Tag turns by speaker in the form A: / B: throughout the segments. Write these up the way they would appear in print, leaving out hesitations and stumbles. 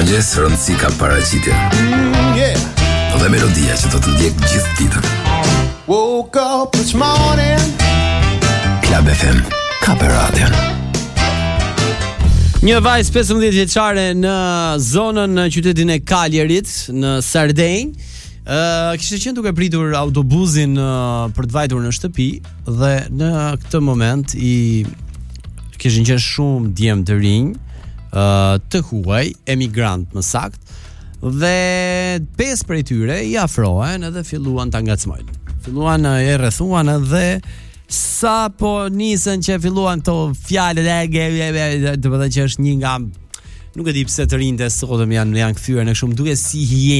A: Mirëmëngjes, rëndësi ka paraqitje. Dhe melodia që do të ndjek gjithë ditën.
B: Woke up this morning.
A: Club FM, ka për radion.
C: Një vajzë 15 vjeçare në zonën në qytetin e Kaljerit, në Sardenjë, kishte qenë duke pritur autobusin për të vajtur në shtëpi dhe në këtë moment kishin qenë shumë djemë të rinj, të huaj, emigrant më sakt, dhe 5 prej tyre i afrohen edhe filluan ta ngacmojnë. Filluan e rrethuan edhe sa po nisën që filluan këto fjalë do të thotë që është një nga, nuk e di pse të rinjtë sotëm janë kthyer në shumë duke si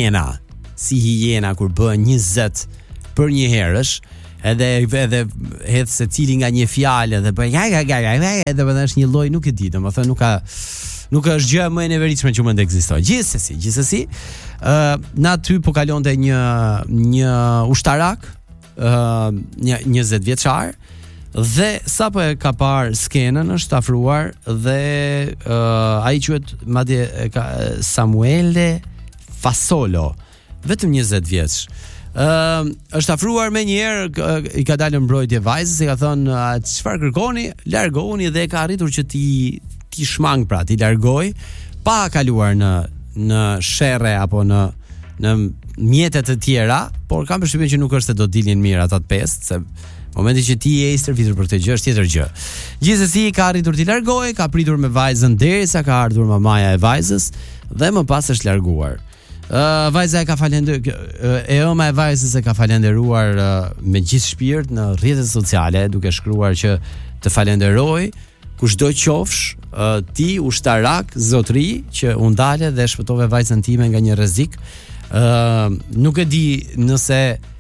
C: hiena kur bën 20 për një herësh, edhe hedh secili nga një fjalë dhe bën edhe është një lloj, nuk e di, domethënë nuk është gjë më e neveritshme që mund të ekzistojë. Gjithsesi, në aty po kalonte një ushtarak, një 20 vjeçar, dhe sapo e ka parë skenën është afruar dhe ai quhet madje Samuele Fasolo, vetëm 20 vjeç. Është afruar me njerë, i ka dalë mbrojtje vajzës, i ka thënë çfarë kërkoni, largohuni, dhe ka arritur që ti shmang, pra ti largoj pa kaluar në sherre apo në mjetet të tjera, por kam përshtypjen që nuk është se do dilin mirë ata të pestë, se momenti që ti je i stërvitur për këtë gjë është tjetër gjë. Gjithsesi ka arritur t'i largoj, ka pritur me vajzën derisa ka ardhur mamaja e vajzës dhe më pas është larguar. Vajza ëma e vajzës e ka falenderuar me gjithë shpirt në rrjetet sociale, duke shkruar që të falenderoj kushdo qofsh, ti ushtarak zotri që u ndale dhe shpëtove vajzën time nga një rrezik. Nuk e di nëse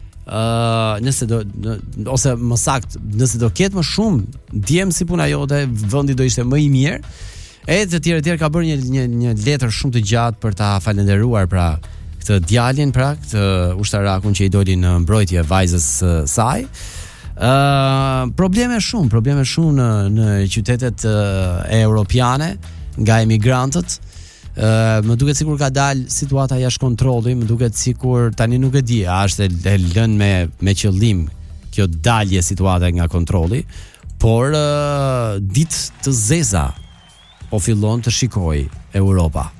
C: do ose më sakt nëse do ketë më shumë djem si puna jote, vendi do ishte më i mirë. E të tjerë ka bërë një letër shumë të gjatë për ta falenderuar pra këtë djalin, pra këtë ushtarakun që i doli në mbrojtje vajzës saj. Probleme shumë në qytetet europiane nga emigrantët. Më duket sikur ka dalë situata jashtë kontrolli, më duket sikur tani nuk e di, a është e lënë me qëllim kjo dalje situata nga kontrolli, por ditë të zeza po fillon të shikoj Europa.